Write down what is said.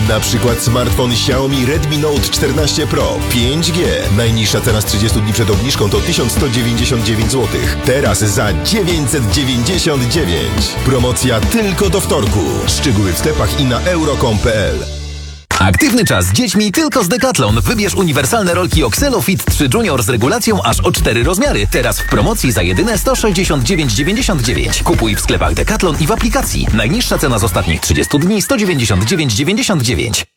Na przykład smartfon Xiaomi Redmi Note 14 Pro 5G. Najniższa cena z 30 dni przed obniżką to 1199 zł. Teraz za 999. Promocja tylko do wtorku. Szczegóły w sklepach i na euro.com.pl. Aktywny czas z dziećmi tylko z Decathlon. Wybierz uniwersalne rolki Oxelo Fit 3 Junior z regulacją aż o 4 rozmiary. Teraz w promocji za jedyne 169,99. Kupuj w sklepach Decathlon i w aplikacji. Najniższa cena z ostatnich 30 dni 199,99.